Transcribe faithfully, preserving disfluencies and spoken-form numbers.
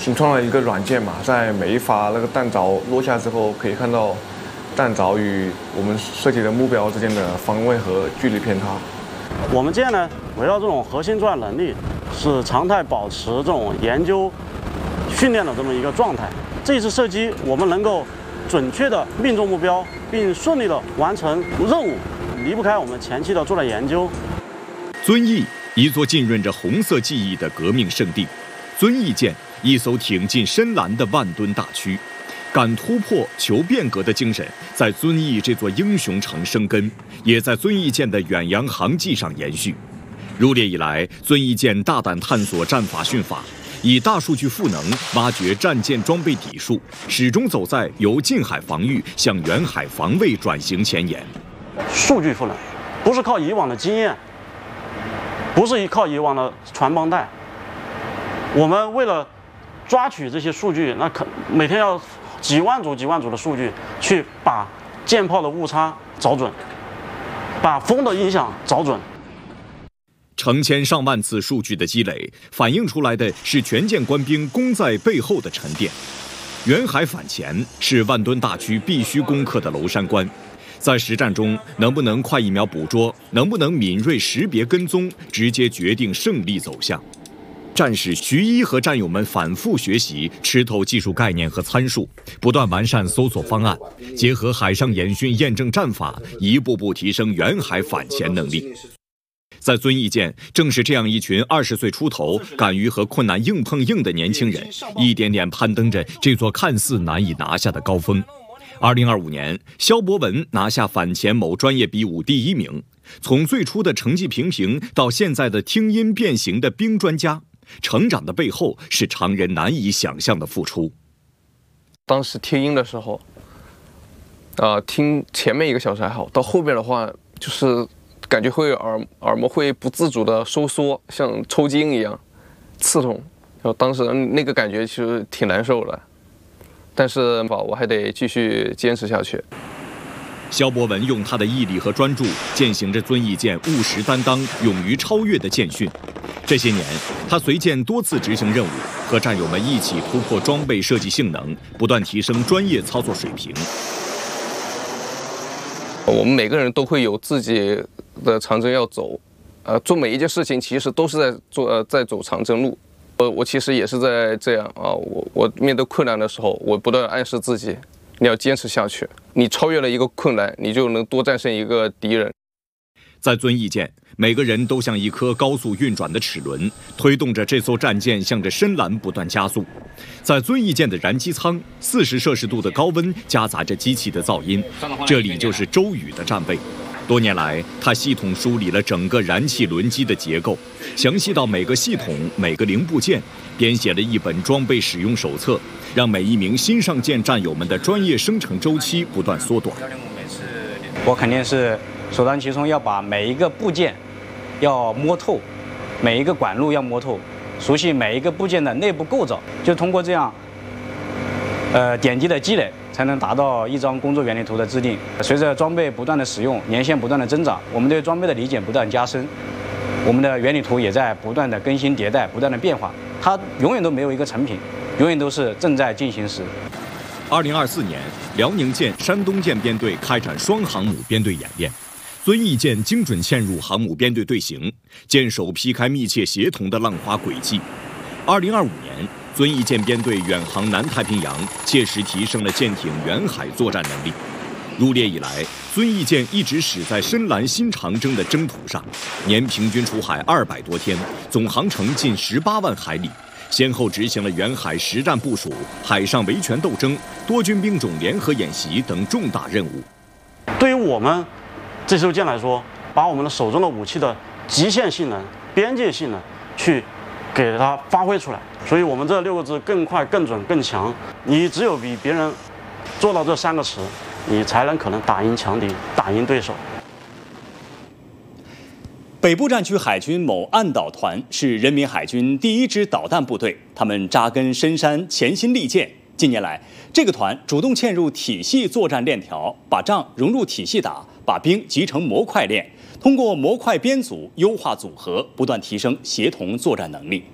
新创了一个软件嘛，在每一发那个弹着落下之后，可以看到弹着与我们设计的目标之间的方位和距离偏差。 我们舰呢，围绕这种核心作战能力，是常态保持这种研究、训练的这么一个状态。这一次射击，我们能够准确的命中目标，并顺利的完成任务，离不开我们前期的作战研究。 遵义，一座浸润着红色记忆的革命圣地。遵义舰，一艘挺进深蓝的万吨大驱，敢突破、求变革的精神，在遵义这座英雄城生根，也在遵义舰的远洋航迹上延续。入列以来，遵义舰大胆探索战法训法，以大数据赋能挖掘战舰装备底数，始终走在由近海防御向远海防卫转型前沿。 数据赋能，不是靠以往的经验，不是依靠以往的传帮带。我们为了抓取这些数据，那可每天要几万组、几万组的数据，去把舰炮的误差找准，把风的影响找准。 成千上万次数据的积累，反映出来的是全舰官兵功在背后的沉淀。远海反潜是万吨大驱必须攻克的娄山关，在实战中能不能快一秒捕捉，能不能敏锐识别跟踪，直接决定胜利走向。战士徐一和战友们反复学习，吃透技术概念和参数，不断完善搜索方案，结合海上演训验证战法，一步步提升远海反潜能力。在遵义舰，正是这样一群二十岁出头、敢于和困难硬碰硬的年轻人，一点点攀登着这座看似难以拿下的高峰。二零二五年，肖博文拿下反潜某专业比武第一名。从最初的成绩平平，到现在的听音变形的兵专家，成长的背后是常人难以想象的付出。 当时听音的时候，呃，听前面一个小时还好，到后边的话就是感觉会耳耳膜会不自主的收缩，像抽筋一样刺痛。然后当时那个感觉其实挺难受的，但是吧，我还得继续坚持下去。 肖博文用他的毅力和专注，践行着遵义舰务实担当、勇于超越的舰训。这些年，他随舰多次执行任务，和战友们一起突破装备设计性能，不断提升专业操作水平。 我们每个人都会有自己的长征要走，呃，做每一件事情其实都是在做呃在走长征路。呃，我其实也是在这样啊，我我面对困难的时候，我不断暗示自己，你要坚持下去。你超越了一个困难，你就能多战胜一个敌人。 在遵义舰，每个人都像一颗高速运转的齿轮，推动着这艘战舰向着深蓝不断加速。在遵义舰的燃机舱，四十摄氏度的高温夹杂着机器的噪音，这里就是周宇的战备。多年来，他系统梳理了整个燃气轮机的结构，详细到每个系统、每个零部件，编写了一本装备使用手册，让每一名新上舰战友们的专业生成周期不断缩短。 我肯定是首当其冲要把每一个部件要摸透，每一个管路要摸透，熟悉每一个部件的内部构造，就通过这样呃点滴的积累，才能达到一张工作原理图的制定。随着装备不断的使用，年限不断的增长，我们对装备的理解不断加深，我们的原理图也在不断的更新迭代，不断的变化，它永远都没有一个成品，永远都是正在进行时。 二零二四年，辽宁舰、山东舰编队开展双航母编队演练，遵义舰精准嵌入航母编队队形，舰首劈开密切协同的浪花轨迹。二零二五年，遵义舰编队远航南太平洋，切实提升了舰艇远海作战能力。入列以来，遵义舰一直驶在深蓝新长征的征途上，年平均出海二百多天，总航程近十八万海里。先后执行了远海实战部署、海上维权斗争、多军兵种联合演习等重大任务。 对于我们这艘舰来说，把我们的手中的武器的极限性能、边界性能去给它发挥出来。所以我们这六个字：更快、更准、更强。你只有比别人做到这三个词，你才能可能打赢强敌，打赢对手。 北部战区海军某岸导团是人民海军第一支导弹部队，他们扎根深山，潜心利剑。近年来，这个团主动嵌入体系作战链条，把仗融入体系打，把兵集成模块练，通过模块编组优化组合，不断提升协同作战能力。